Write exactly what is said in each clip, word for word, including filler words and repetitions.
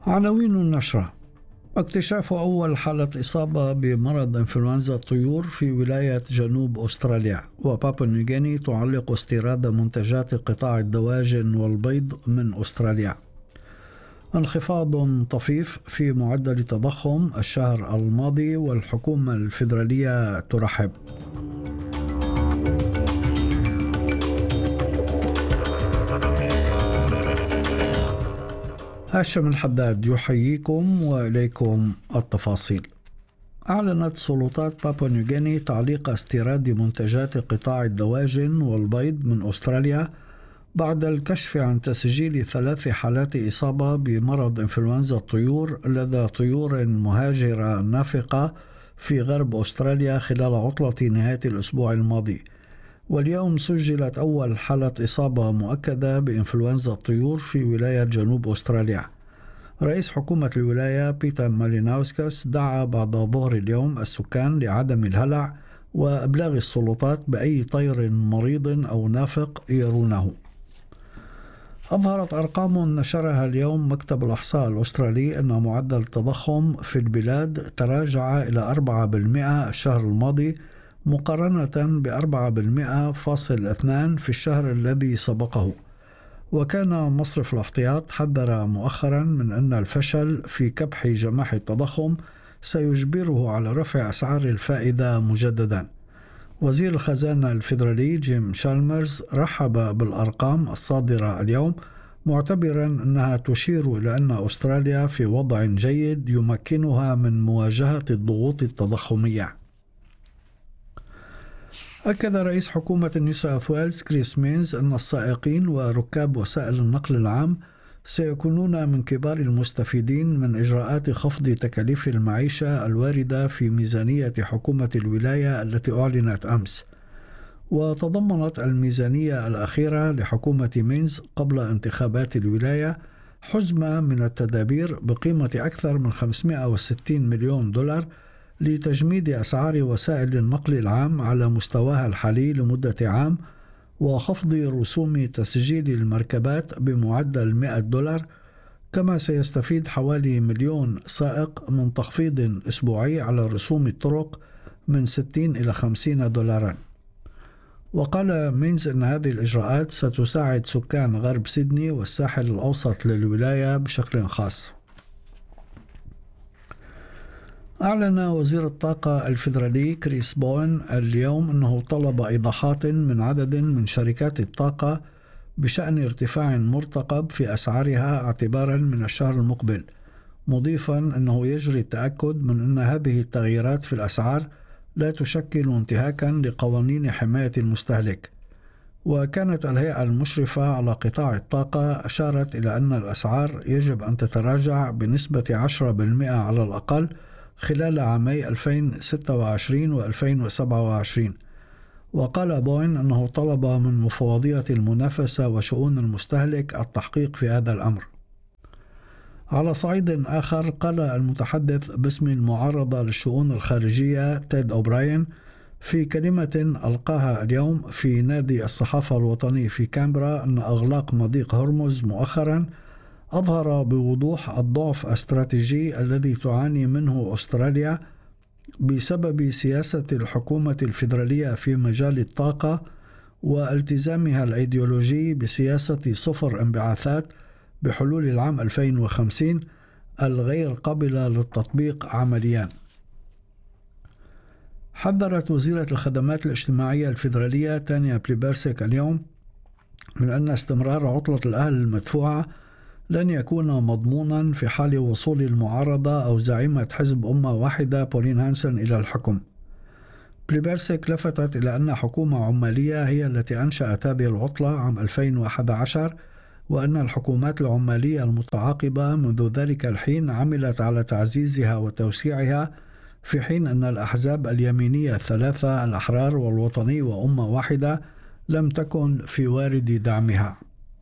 عناوين النشرة: اكتشاف أول حالة إصابة بمرض إنفلونزا الطيور في ولاية جنوب أستراليا، وبابوا نيوغيني تعلق استيراد منتجات قطاع الدواجن والبيض من أستراليا. انخفاض طفيف في معدل التضخم الشهر الماضي والحكومة الفيدرالية ترحب. هاشم الحداد يحييكم وإليكم التفاصيل. أعلنت سلطات بابوا نيوغيني تعليق استيراد منتجات قطاع الدواجن والبيض من أستراليا بعد الكشف عن تسجيل ثلاث حالات إصابة بمرض إنفلونزا الطيور لدى طيور مهاجرة نافقة في غرب أستراليا خلال عطلة نهاية الأسبوع الماضي. واليوم سجلت أول حالة إصابة مؤكدة بإنفلونزا الطيور في ولاية جنوب أستراليا. رئيس حكومة الولاية بيتر ماليناوسكاس دعا بعد ظهر اليوم السكان لعدم الهلع وإبلاغ السلطات بأي طير مريض أو نافق يرونه. أظهرت أرقام نشرها اليوم مكتب الإحصاء الأسترالي أن معدل التضخم في البلاد تراجع إلى أربعة بالمئة الشهر الماضي مقارنة بأربعة بالمئة فاصل اثنان في الشهر الذي سبقه. وكان مصرف الاحتياط حذر مؤخرا من أن الفشل في كبح جماح التضخم سيجبره على رفع أسعار الفائدة مجددا. وزير الخزانة الفيدرالي جيم شالمرز رحب بالأرقام الصادرة اليوم، معتبرا أنها تشير إلى أن أستراليا في وضع جيد يمكنها من مواجهة الضغوط التضخمية. أكد رئيس حكومة نيو ساوث ويلز كريس مينز أن السائقين وركاب وسائل النقل العام سيكونون من كبار المستفيدين من إجراءات خفض تكاليف المعيشة الواردة في ميزانية حكومة الولاية التي أعلنت أمس. وتضمنت الميزانية الأخيرة لحكومة مينز قبل انتخابات الولاية حزمة من التدابير بقيمة أكثر من خمسمائة وستين مليون دولار لتجميد أسعار وسائل النقل العام على مستواها الحالي لمدة عام، وخفض رسوم تسجيل المركبات بمعدل مئة دولار. كما سيستفيد حوالي مليون سائق من تخفيض أسبوعي على رسوم الطرق من ستين إلى خمسين دولارا. وقال مينز أن هذه الإجراءات ستساعد سكان غرب سيدني والساحل الأوسط للولاية بشكل خاص. أعلن وزير الطاقة الفيدرالي كريس بوين اليوم أنه طلب إيضاحات من عدد من شركات الطاقة بشأن ارتفاع مرتقب في أسعارها اعتبارا من الشهر المقبل، مضيفا أنه يجري التأكد من أن هذه التغييرات في الأسعار لا تشكل انتهاكا لقوانين حماية المستهلك. وكانت الهيئة المشرفة على قطاع الطاقة أشارت إلى أن الأسعار يجب أن تتراجع بنسبة عشرة بالمئة على الأقل خلال عامي ألفين وستة وعشرين و ألفين وسبعة وعشرين. وقال بوين أنه طلب من مفوضية المنافسة وشؤون المستهلك التحقيق في هذا الأمر. على صعيد آخر، قال المتحدث باسم المعارضة للشؤون الخارجية تيد أوبراين في كلمة ألقاها اليوم في نادي الصحافة الوطني في كامبرا أن إغلاق مضيق هرمز مؤخرا أظهر بوضوح الضعف الاستراتيجي الذي تعاني منه أستراليا بسبب سياسة الحكومة الفيدرالية في مجال الطاقة والتزامها الأيديولوجي بسياسة صفر انبعاثات بحلول العام ألفين وخمسين الغير قابلة للتطبيق عمليا. حذرت وزيرة الخدمات الاجتماعية الفيدرالية تانيا بليبرسيك اليوم من أن استمرار عطلة الأهل المدفوعة لن يكون مضمونا في حال وصول المعارضة أو زعيمة حزب أمة واحدة بولين هانسن إلى الحكم. بليبرسيك لفتت إلى أن حكومة عمالية هي التي أنشأت هذه العطلة عام ألفين وأحد عشر، وأن الحكومات العمالية المتعاقبة منذ ذلك الحين عملت على تعزيزها وتوسيعها، في حين أن الأحزاب اليمينية الثلاثة الأحرار والوطني وأمة واحدة لم تكن في وارد دعمها.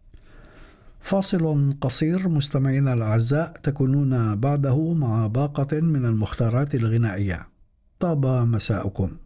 فاصل قصير مستمعينا الأعزاء، تكونون بعده مع باقة من المختارات الغنائية. طاب مساءكم.